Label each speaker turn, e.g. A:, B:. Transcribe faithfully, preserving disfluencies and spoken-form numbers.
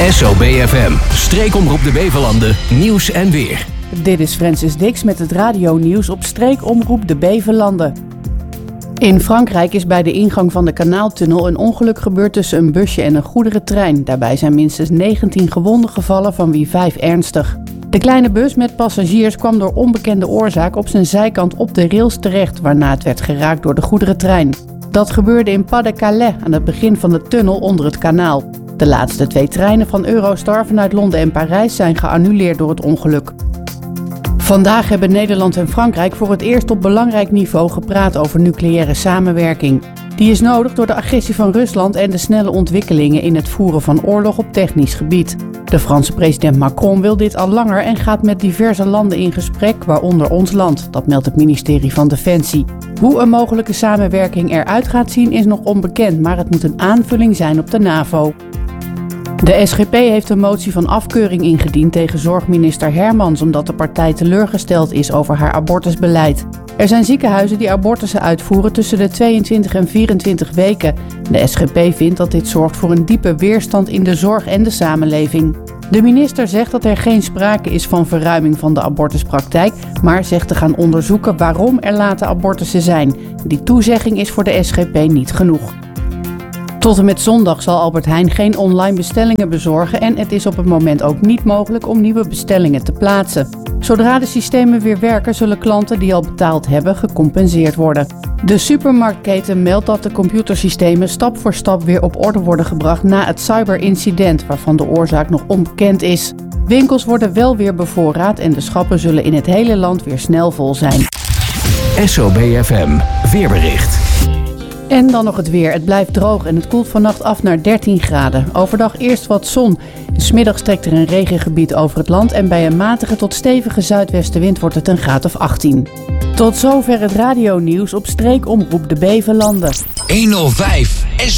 A: S O B F M, streekomroep de Bevelanden, nieuws en weer.
B: Dit is Francis Dix met het radionieuws op streekomroep de Bevelanden. In Frankrijk is bij de ingang van de kanaaltunnel een ongeluk gebeurd tussen een busje en een goederentrein. Daarbij zijn minstens negentien gewonden gevallen, van wie vijf ernstig. De kleine bus met passagiers kwam door onbekende oorzaak op zijn zijkant op de rails terecht, waarna het werd geraakt door de goederentrein. Dat gebeurde in Pas-de-Calais, aan het begin van de tunnel onder het kanaal. De laatste twee treinen van Eurostar vanuit Londen en Parijs zijn geannuleerd door het ongeluk. Vandaag hebben Nederland en Frankrijk voor het eerst op belangrijk niveau gepraat over nucleaire samenwerking. Die is nodig door de agressie van Rusland en de snelle ontwikkelingen in het voeren van oorlog op technisch gebied. De Franse president Macron wil dit al langer en gaat met diverse landen in gesprek, waaronder ons land. Dat meldt het ministerie van Defensie. Hoe een mogelijke samenwerking eruit gaat zien is nog onbekend, maar het moet een aanvulling zijn op de NAVO. De S G P heeft een motie van afkeuring ingediend tegen zorgminister Hermans, omdat de partij teleurgesteld is over haar abortusbeleid. Er zijn ziekenhuizen die abortussen uitvoeren tussen de tweeëntwintig en vierentwintig weken. De S G P vindt dat dit zorgt voor een diepe weerstand in de zorg en de samenleving. De minister zegt dat er geen sprake is van verruiming van de abortuspraktijk, maar zegt te gaan onderzoeken waarom er late abortussen zijn. Die toezegging is voor de S G P niet genoeg. Tot en met zondag zal Albert Heijn geen online bestellingen bezorgen en het is op het moment ook niet mogelijk om nieuwe bestellingen te plaatsen. Zodra de systemen weer werken, zullen klanten die al betaald hebben gecompenseerd worden. De supermarktketen meldt dat de computersystemen stap voor stap weer op orde worden gebracht na het cyberincident, waarvan de oorzaak nog onbekend is. Winkels worden wel weer bevoorraad en de schappen zullen in het hele land weer snel vol zijn.
A: S O B F M, weerbericht.
B: En dan nog het weer. Het blijft droog en het koelt vannacht af naar dertien graden. Overdag eerst wat zon. 'S Middags trekt er een regengebied over het land en bij een matige tot stevige zuidwestenwind wordt het een graad of achttien. Tot zover het radionieuws op streekomroep de Bevelanden.
A: honderdvijf